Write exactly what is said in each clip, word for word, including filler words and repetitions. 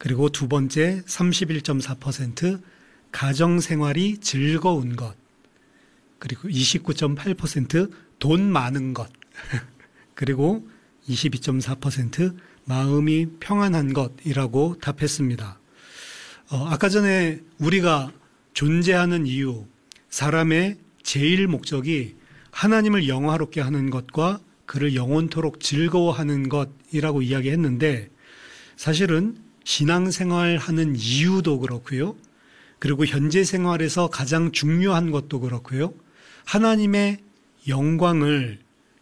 그리고 두 번째 삼십일 점 사 퍼센트 가정생활이 즐거운 것. 그리고 이십구 점 팔 퍼센트 돈 많은 것. 그리고 이십이 점 사 퍼센트 마음이 평안한 것이라고 답했습니다. 어, 아까 전에 우리가 존재하는 이유, 사람의 제일 목적이 하나님을 영화롭게 하는 것과 그를 영원토록 즐거워하는 것이라고 이야기했는데 사실은 신앙생활하는 이유도 그렇고요. 그리고 현재 생활에서 가장 중요한 것도 그렇고요. 하나님의 영광을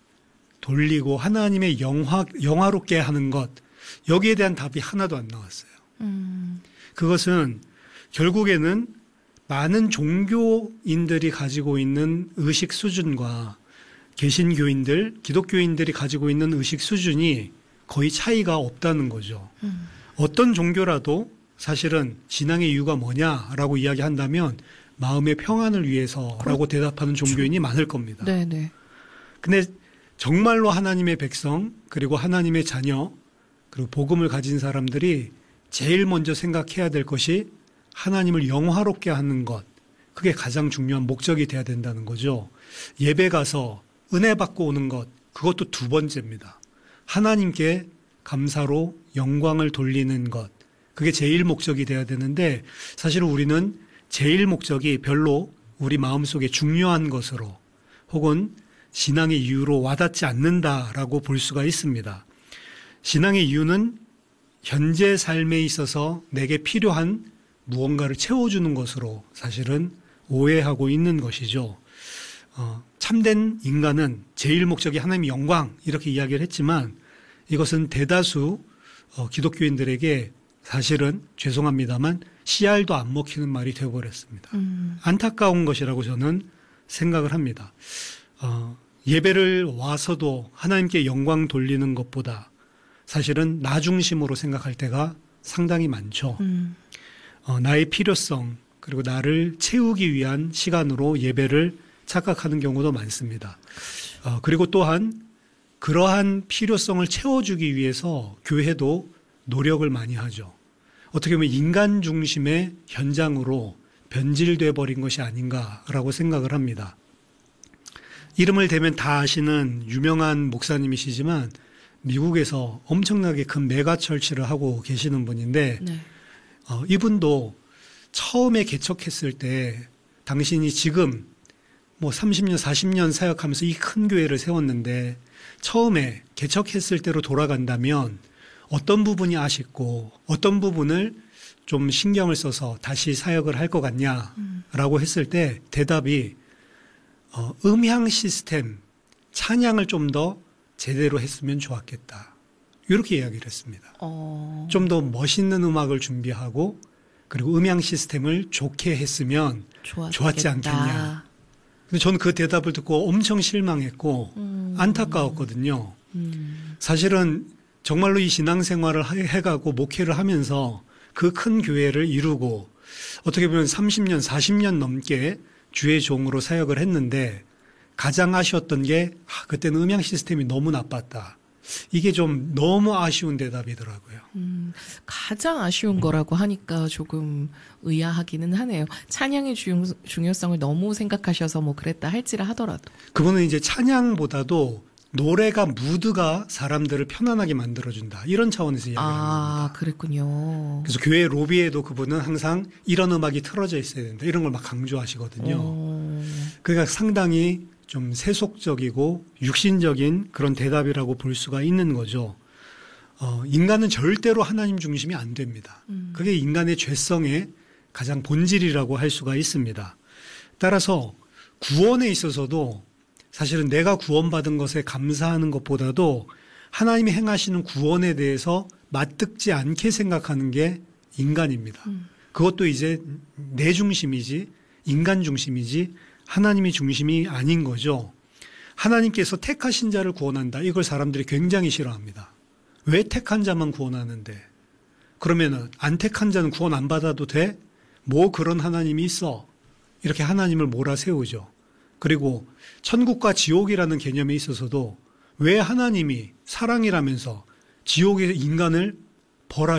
돌리고 하나님의 영화, 영화롭게 하는 것, 여기에 대한 답이 하나도 안 나왔어요. 음. 그것은 결국에는 많은 종교인들이 가지고 있는 의식 수준과 개신교인들, 기독교인들이 가지고 있는 의식 수준이 거의 차이가 없다는 거죠. 음. 어떤 종교라도 사실은 신앙의 이유가 뭐냐라고 이야기한다면 마음의 평안을 위해서라고 대답하는 종교인이 많을 겁니다. 네네. 근데 정말로 하나님의 백성 그리고 하나님의 자녀 그리고 복음을 가진 사람들이 제일 먼저 생각해야 될 것이 하나님을 영화롭게 하는 것. 그게 가장 중요한 목적이 돼야 된다는 거죠. 예배 가서 은혜 받고 오는 것. 그것도 두 번째입니다. 하나님께 감사로 영광을 돌리는 것. 그게 제일 목적이 돼야 되는데 사실은 우리는 제일 목적이 별로 우리 마음속에 중요한 것으로 혹은 신앙의 이유로 와닿지 않는다라고 볼 수가 있습니다. 신앙의 이유는 현재 삶에 있어서 내게 필요한 무언가를 채워주는 것으로 사실은 오해하고 있는 것이죠. 어, 참된 인간은 제일 목적이 하나님의 영광 이렇게 이야기를 했지만 이것은 대다수 어, 기독교인들에게 사실은 죄송합니다만 씨알도 안 먹히는 말이 되어버렸습니다. 음. 안타까운 것이라고 저는 생각을 합니다. 어, 예배를 와서도 하나님께 영광 돌리는 것보다 사실은 나 중심으로 생각할 때가 상당히 많죠. 음. 어, 나의 필요성 그리고 나를 채우기 위한 시간으로 예배를 착각하는 경우도 많습니다. 어, 그리고 또한 그러한 필요성을 채워주기 위해서 교회도 노력을 많이 하죠. 어떻게 보면 인간 중심의 현장으로 변질돼 버린 것이 아닌가라고 생각을 합니다. 이름을 대면 다 아시는 유명한 목사님이시지만 미국에서 엄청나게 큰 메가철치를 하고 계시는 분인데 네. 어, 이분도 처음에 개척했을 때 당신이 지금 뭐 삼십 년, 사십 년 사역하면서 이 큰 교회를 세웠는데 처음에 개척했을 때로 돌아간다면 어떤 부분이 아쉽고 어떤 부분을 좀 신경을 써서 다시 사역을 할 것 같냐라고 했을 때 대답이 어, 음향 시스템, 찬양을 좀 더 제대로 했으면 좋았겠다. 이렇게 이야기를 했습니다. 어... 좀 더 멋있는 음악을 준비하고 그리고 음향 시스템을 좋게 했으면 좋았겠다. 좋았지 않겠냐. 근데 저는 그 대답을 듣고 엄청 실망했고 음... 안타까웠거든요. 음... 사실은 정말로 이 신앙생활을 해가고 목회를 하면서 그 큰 교회를 이루고 어떻게 보면 삼십 년, 사십 년 넘게 주의 종으로 사역을 했는데 가장 아쉬웠던 게 아, 그때는 음향 시스템이 너무 나빴다. 이게 좀 너무 아쉬운 대답이더라고요. 음, 가장 아쉬운 거라고 하니까 조금 의아하기는 하네요. 찬양의 중요, 중요성을 너무 생각하셔서 뭐 그랬다 할지라 하더라도. 그거는 이제 찬양보다도 노래가 무드가 사람들을 편안하게 만들어준다. 이런 차원에서 이야기를 하는 겁니다. 아, 그랬군요. 그래서 교회 로비에도 그분은 항상 이런 음악이 틀어져 있어야 된다. 이런 걸 막 강조하시거든요. 오. 그러니까 상당히 좀 세속적이고 육신적인 그런 대답이라고 볼 수가 있는 거죠. 어, 인간은 절대로 하나님 중심이 안 됩니다. 음. 그게 인간의 죄성의 가장 본질이라고 할 수가 있습니다. 따라서 구원에 있어서도 사실은 내가 구원받은 것에 감사하는 것보다도 하나님이 행하시는 구원에 대해서 맞듣지 않게 생각하는 게 인간입니다. 음. 그것도 이제 내 중심이지 인간 중심이지 하나님이 중심이 아닌 거죠. 하나님께서 택하신 자를 구원한다. 이걸 사람들이 굉장히 싫어합니다. 왜 택한 자만 구원하는데? 그러면은 안 택한 자는 구원 안 받아도 돼? 뭐 그런 하나님이 있어? 이렇게 하나님을 몰아세우죠. 그리고 천국과 지옥이라는 개념에 있어서도 왜 하나님이 사랑이라면서 지옥의 인간을 벌하